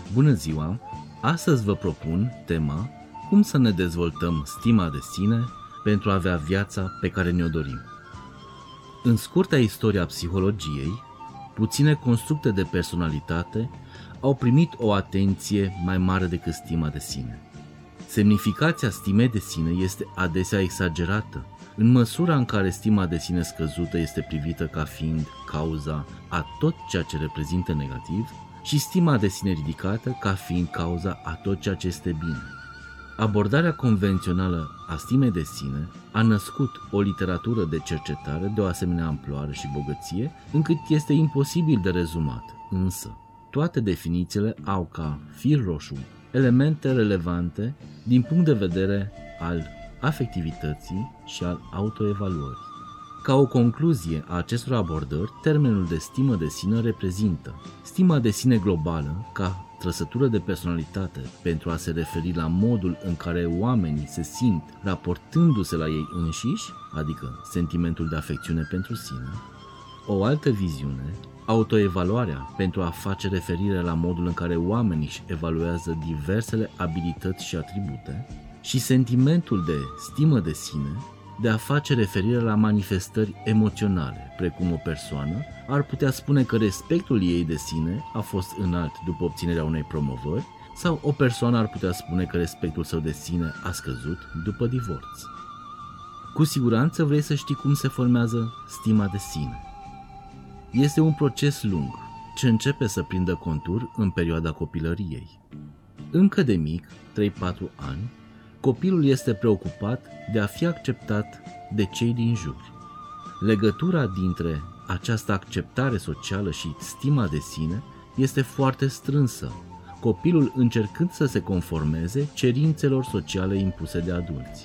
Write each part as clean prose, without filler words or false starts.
Bună ziua! Astăzi vă propun tema cum să ne dezvoltăm stima de sine pentru a avea viața pe care ne-o dorim. În scurta istorie a psihologiei, puține constructe de personalitate au primit o atenție mai mare decât stima de sine. Semnificația stimei de sine este adesea exagerată, în măsura în care stima de sine scăzută este privită ca fiind cauza a tot ceea ce reprezintă negativ și stima de sine ridicată ca fiind cauza a tot ceea ce este bine. Abordarea convențională a stimei de sine a născut o literatură de cercetare de o asemenea amploare și bogăție, încât este imposibil de rezumat, însă toate definițiile au ca fir roșu elemente relevante din punct de vedere al afectivității și al autoevaluării. Ca o concluzie a acestor abordări, termenul de stimă de sine reprezintă stima de sine globală ca trăsătură de personalitate pentru a se referi la modul în care oamenii se simt raportându-se la ei înșiși, adică sentimentul de afecțiune pentru sine. O altă viziune, autoevaluarea, pentru a face referire la modul în care oamenii își evaluează diversele abilități și atribute, și sentimentul de stimă de sine, de a face referire la manifestări emoționale, precum o persoană ar putea spune că respectul ei de sine a fost înalt după obținerea unei promovări, sau o persoană ar putea spune că respectul său de sine a scăzut după divorț. Cu siguranță vrei să știi cum se formează stima de sine. Este un proces lung, ce începe să prindă contur în perioada copilăriei. Încă de mic, 3-4 ani, copilul este preocupat de a fi acceptat de cei din jur. Legătura dintre această acceptare socială și stima de sine este foarte strânsă, copilul încercând să se conformeze cerințelor sociale impuse de adulți.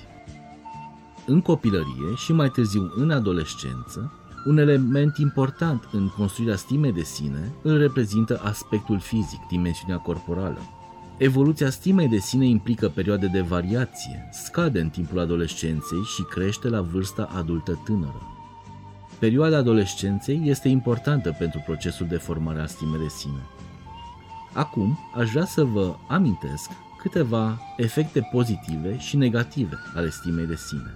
În copilărie și mai târziu în adolescență, un element important în construirea stimei de sine îl reprezintă aspectul fizic, dimensiunea corporală. Evoluția stimei de sine implică perioade de variație, scade în timpul adolescenței și crește la vârsta adultă tânără. Perioada adolescenței este importantă pentru procesul de formare a stimei de sine. Acum aș vrea să vă amintesc câteva efecte pozitive și negative ale stimei de sine.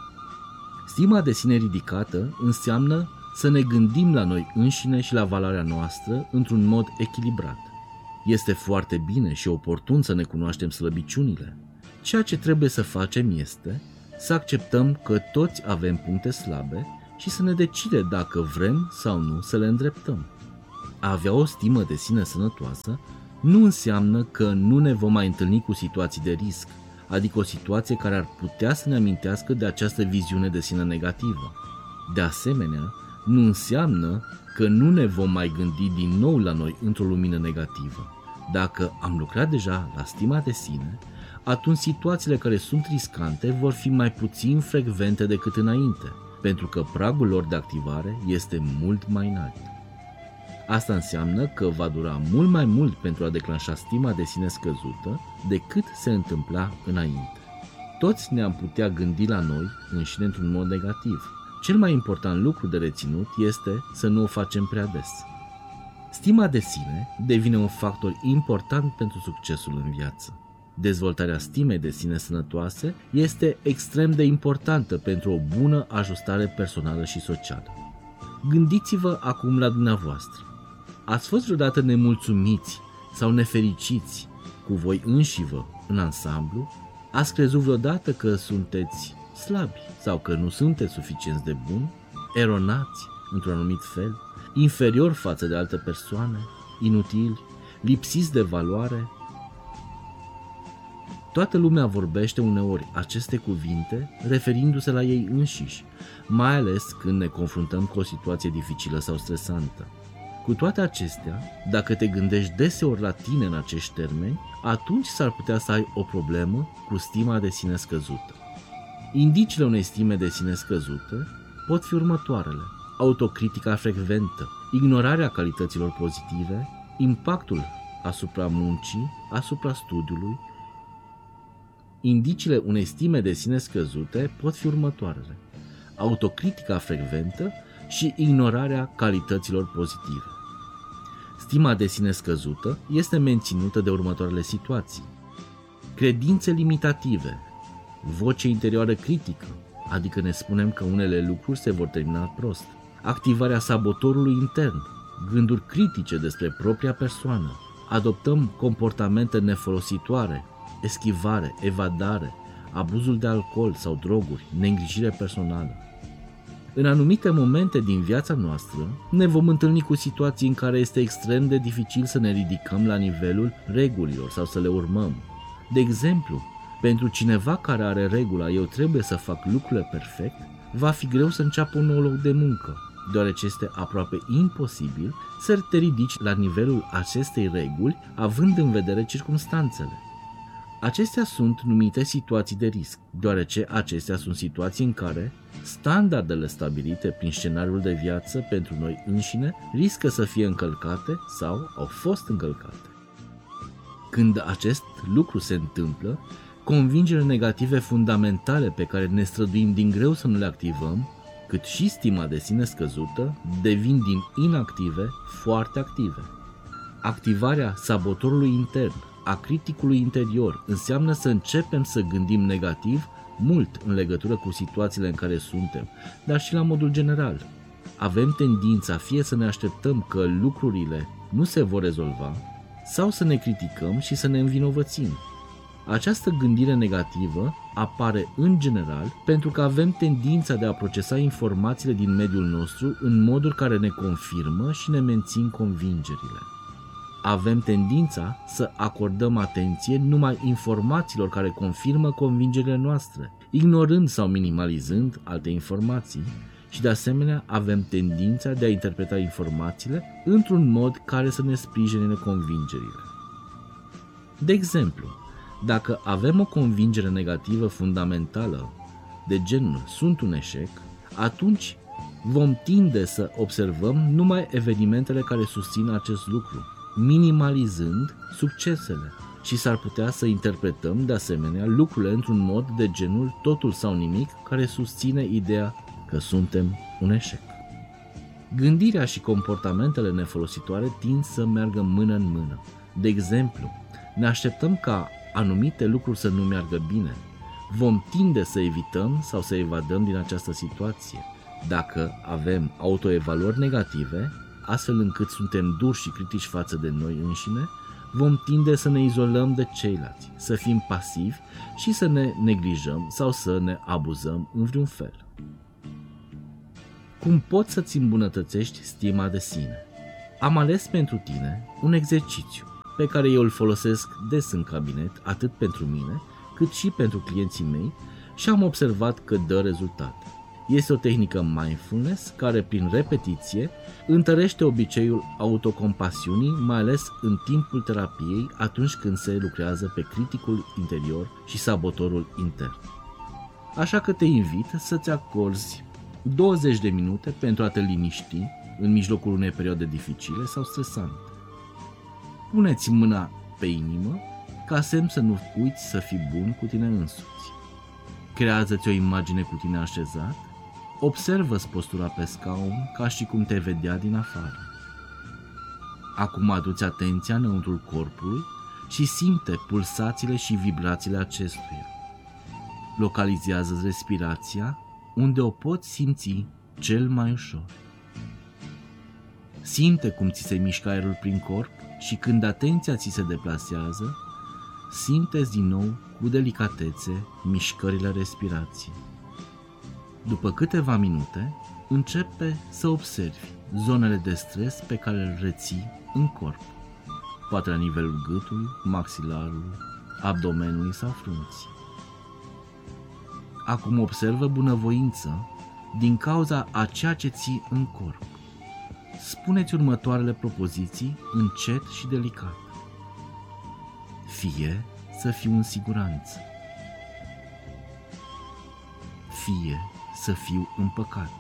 Stima de sine ridicată înseamnă să ne gândim la noi înșine și la valoarea noastră într-un mod echilibrat. Este foarte bine și oportun să ne cunoaștem slăbiciunile. Ceea ce trebuie să facem este să acceptăm că toți avem puncte slabe și să ne decide dacă vrem sau nu să le îndreptăm. A avea o stimă de sine sănătoasă nu înseamnă că nu ne vom mai întâlni cu situații de risc, adică o situație care ar putea să ne amintească de această viziune de sine negativă. De asemenea, nu înseamnă că nu ne vom mai gândi din nou la noi într-o lumină negativă. Dacă am lucrat deja la stima de sine, atunci situațiile care sunt riscante vor fi mai puțin frecvente decât înainte, pentru că pragul lor de activare este mult mai înalt. Asta înseamnă că va dura mult mai mult pentru a declanșa stima de sine scăzută decât se întâmpla înainte. Toți ne-am putea gândi la noi înșine într-un mod negativ. Cel mai important lucru de reținut este să nu o facem prea des. Stima de sine devine un factor important pentru succesul în viață. Dezvoltarea stimei de sine sănătoase este extrem de importantă pentru o bună ajustare personală și socială. Gândiți-vă acum la dumneavoastră. Ați fost vreodată nemulțumiți sau nefericiți cu voi înșivă în ansamblu? Ați crezut vreodată că sunteți slabi sau că nu sunteți suficient de buni, eronați într-un anumit fel, inferior față de alte persoane, inutili, lipsiți de valoare? Toată lumea vorbește uneori aceste cuvinte referindu-se la ei înșiși, mai ales când ne confruntăm cu o situație dificilă sau stresantă. Cu toate acestea, dacă te gândești deseori la tine în acești termeni, atunci s-ar putea să ai o problemă cu stima de sine scăzută. Indiciile unei stime de sine scăzută pot fi următoarele: autocritica frecventă, ignorarea calităților pozitive, impactul asupra muncii, asupra studiului. Indiciile unei stime de sine scăzute pot fi următoarele: autocritica frecventă și ignorarea calităților pozitive. Stima de sine scăzută este menținută de următoarele situații: credințe limitative, voce interioară critică, adică ne spunem că unele lucruri se vor termina prost, activarea sabotorului intern, gânduri critice despre propria persoană, adoptăm comportamente nefolositoare, eschivare, evadare, abuzul de alcool sau droguri, neîngrijire personală. În anumite momente din viața noastră ne vom întâlni cu situații în care este extrem de dificil să ne ridicăm la nivelul regulilor sau să le urmăm. De exemplu, pentru cineva care are regula "eu trebuie să fac lucrurile perfect", va fi greu să înceapă un nou loc de muncă, deoarece este aproape imposibil să te ridici la nivelul acestei reguli având în vedere circumstanțele. Acestea sunt numite situații de risc, deoarece acestea sunt situații în care standardele stabilite prin scenariul de viață pentru noi înșine riscă să fie încălcate sau au fost încălcate. Când acest lucru se întâmplă, convingerile negative fundamentale pe care ne străduim din greu să nu le activăm, cât și stima de sine scăzută, devin din inactive foarte active. Activarea sabotorului intern, a criticului interior, înseamnă să începem să gândim negativ mult în legătură cu situațiile în care suntem, dar și la modul general. Avem tendința fie să ne așteptăm că lucrurile nu se vor rezolva, sau să ne criticăm și să ne învinovățim. Această gândire negativă apare în general pentru că avem tendința de a procesa informațiile din mediul nostru în moduri care ne confirmă și ne mențin convingerile. Avem tendința să acordăm atenție numai informațiilor care confirmă convingerile noastre, ignorând sau minimalizând alte informații, și de asemenea avem tendința de a interpreta informațiile într-un mod care să ne sprijine convingerile. De exemplu, dacă avem o convingere negativă fundamentală de genul "sunt un eșec", atunci vom tinde să observăm numai evenimentele care susțin acest lucru, minimalizând succesele, și s-ar putea să interpretăm de asemenea lucrurile într-un mod de genul "totul sau nimic", care susține ideea că suntem un eșec. Gândirea și comportamentele nefolositoare tind să meargă mână în mână. De exemplu, ne așteptăm ca anumite lucruri să nu meargă bine. Vom tinde să evităm sau să evadăm din această situație. Dacă avem autoevaluări negative, astfel încât suntem duri și critici față de noi înșine, vom tinde să ne izolăm de ceilalți, să fim pasivi și să ne neglijăm sau să ne abuzăm în vreun fel. Cum poți să-ți îmbunătățești stima de sine? Am ales pentru tine un exercițiu pe care eu îl folosesc des în cabinet, atât pentru mine, cât și pentru clienții mei, și am observat că dă rezultate. Este o tehnică mindfulness care, prin repetiție, întărește obiceiul autocompasiunii, mai ales în timpul terapiei, atunci când se lucrează pe criticul interior și sabotorul intern. Așa că te invit să-ți acorzi 20 de minute pentru a te liniști în mijlocul unei perioade dificile sau stresante. Puneți mâna pe inimă ca semn să nu uiți să fii bun cu tine însuți. Creează-ți o imagine cu tine așezat. Observă-ți postura pe scaun ca și cum te vedea din afară. Acum adu-ți atenția înăuntrul corpului și simte pulsațiile și vibrațiile acestuia. Localizează respirația unde o poți simți cel mai ușor. Simte cum ți se mișcă aerul prin corp și când atenția ți se deplasează, simte-ți din nou cu delicatețe mișcările respirației. După câteva minute, începe să observi zonele de stres pe care le reții în corp, poate la nivelul gâtului, maxilarului, abdomenului sau frunții. Acum observă bunăvoință din cauza a ceea ce ții în corp. Spune-ți următoarele propoziții încet și delicat. Fie să fiu în siguranță. Fie să fiu împăcat.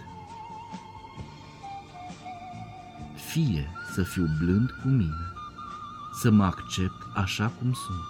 Fie să fiu blând cu mine, să mă accept așa cum sunt.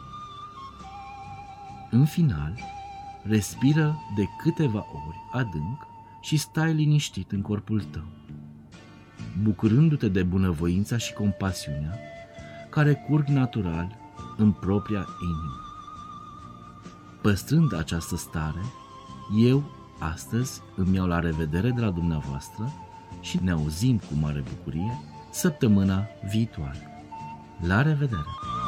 În final, respiră de câteva ori adânc și stai liniștit în corpul tău. bucurându-te de bunăvoința și compasiunea care curg natural în propria inimă. Păstrând această stare, eu astăzi îmi iau la revedere de la dumneavoastră și ne auzim cu mare bucurie săptămâna viitoare. La revedere!